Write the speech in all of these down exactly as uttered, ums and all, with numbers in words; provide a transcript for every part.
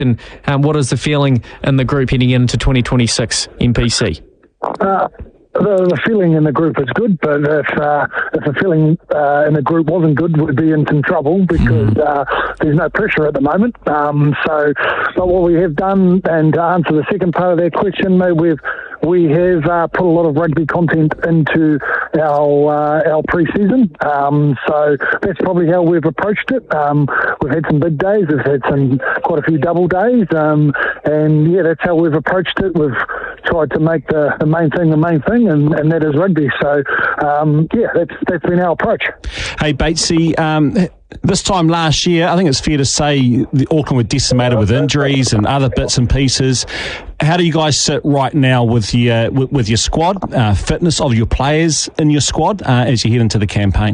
And um, what is the feeling in the group heading into twenty twenty-six N P C? Uh, the, the feeling in the group is good, but if uh, if the feeling uh, in the group wasn't good, we'd be in some trouble because uh, there's no pressure at the moment. Um, so, but what we have done, and to answer the second part of that question, mate, we've we have uh, put a lot of rugby content into our uh, our pre-season. Um, so that's probably how we've approached it. Um, we've had some big days, we've had some quite a few double days, um, and yeah, that's how we've approached it. We've tried to make the, the main thing the main thing, and, and that is rugby. So um, yeah, that's that's been our approach. Hey Batesy, um, this time last year, I think it's fair to say the Auckland were decimated with injuries and other bits and pieces. How do you guys sit right now with your with, with your squad, uh, fitness of your players in your squad uh, as you head into the campaign?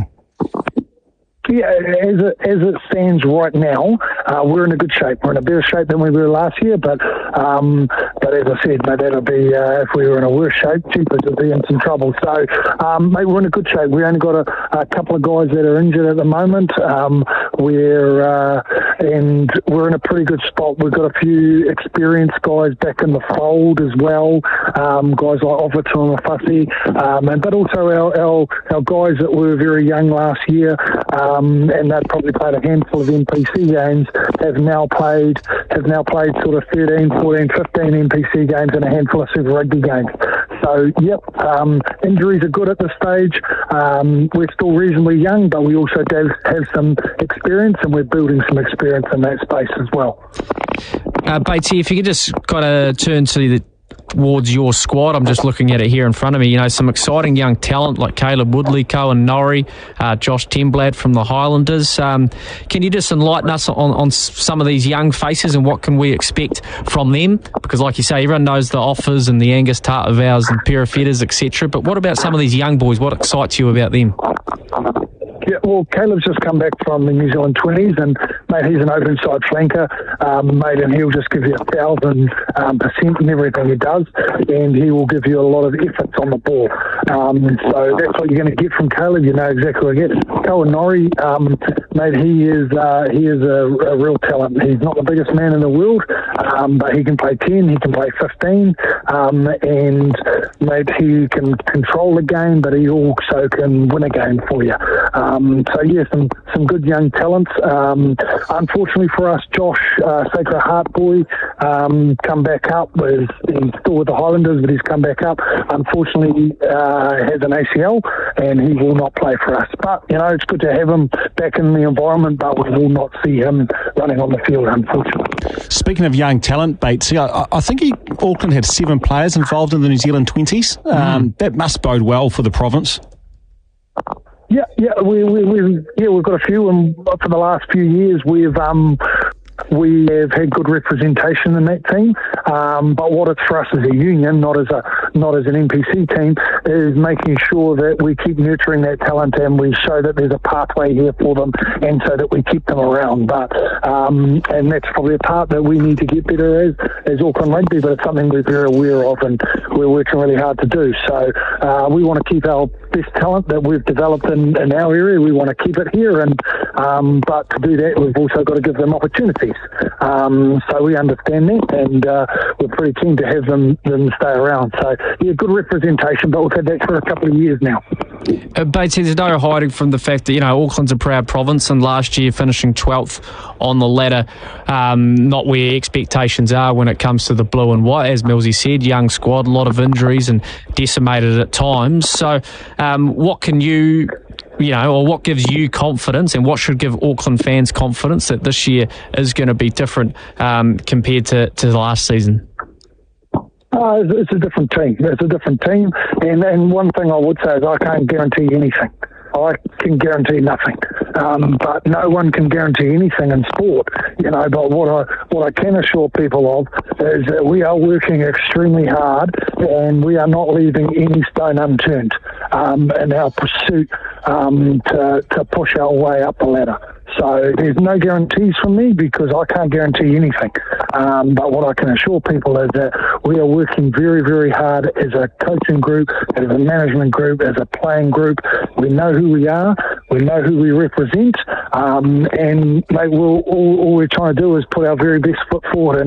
Yeah, as it, as it stands right now, uh, we're in a good shape. We're in a better shape than we were last year, but um, but as I said, mate, that'll be, uh, if we were in a worse shape, Jeepers would be in some trouble. So, um, mate, we're in a good shape. We only got a, a couple of guys that are injured at the moment. Um, we're, uh, and we're in a pretty good spot. We've got a few experienced guys back in the fold as well, um, guys like Offerton and Fussy, um, and, but also our, our, our guys that were very young last year, um, Um, and they've probably played a handful of N P C games, have now played have now played sort of thirteen, fourteen, fifteen N P C games and a handful of Super Rugby games. So, yep, um, injuries are good at this stage. Um, we're still reasonably young, but we also have, have some experience, and we're building some experience in that space as well. Uh, Batesy, if you could just kind of turn to the towards your squad. I'm just looking at it here in front of me. You know, some exciting young talent like Caleb Woodley, Cohen Norrie, uh, Josh Temblad from the Highlanders. Um, can you just enlighten us on, on some of these young faces and what can we expect from them? Because like you say, everyone knows the Offers and the Angus Tartavals and Perifettas, et cetera. But what about some of these young boys? What excites you about them? Yeah, well, Caleb's just come back from the New Zealand twenties, and mate, he's an open side flanker, um, mate, and he'll just give you a thousand um, percent in everything he does, and he will give you a lot of efforts on the ball. Um, so that's what you're going to get from Caleb. You know exactly what you get. Cohen Norrie, um, mate, he is uh, he is a, a real talent. He's not the biggest man in the world, um, but he can play ten, he can play fifteen, um, and mate, he can control the game, but he also can win a game for you. Um, Um, so, yeah, some, some good young talents. Um, unfortunately for us, Josh, uh, Sacred Heart boy, um, come back up. With, he's still with the Highlanders, but he's come back up. Unfortunately, uh, has an A C L, and he will not play for us. But, you know, it's good to have him back in the environment, but we will not see him running on the field, unfortunately. Speaking of young talent, Batesy, I, I think he, Auckland had seven players involved in the New Zealand twenties. Um, mm. That must bode well for the province. Yeah, yeah, we, we, we, yeah, we've got a few, and for the last few years, we've um, we have had good representation in that team. Um, but what it's for us as a union, not as a not as an N P C team, is making sure that we keep nurturing that talent and we show that there's a pathway here for them, and so that we keep them around. But um, and that's probably a part that we need to get better as as Auckland Rugby, but it's something we're very aware of and we're working really hard to do. So uh, we want to keep our best talent that we've developed in, in our area. We want to keep it here, and um, but to do that, we've also got to give them opportunities. Um, so we understand that, and uh, we're pretty keen to have them, them stay around. So yeah, good representation, but we've had that for a couple of years now. Uh, Batesy, there's no hiding from the fact that, you know, Auckland's a proud province, and last year finishing twelfth on the ladder, um, not where expectations are when it comes to the blue and white. As Millsy said, young squad, a lot of injuries and decimated at times. So um, what can you... you know, or what gives you confidence, and what should give Auckland fans confidence that this year is going to be different um, compared to, to the last season? Uh, it's, it's a different team. It's a different team. And, and one thing I would say is I can't guarantee anything. I can guarantee nothing, um, but no one can guarantee anything in sport, you know. But what I what I can assure people of is that we are working extremely hard, and we are not leaving any stone unturned um, in our pursuit um, to to push our way up the ladder. So there's no guarantees from me because I can't guarantee anything. Um, but what I can assure people is that we are working very, very hard as a coaching group, as a management group, as a playing group. We know who we are. We know who we represent. Um, and mate, we'll, all, all we're trying to do is put our very best foot forward.